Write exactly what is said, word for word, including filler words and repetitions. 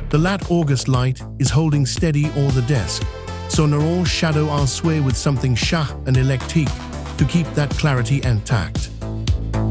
The lat August light is holding steady o'er the desk, so nor all shadow I'll sway with something shah and electique to keep that clarity intact.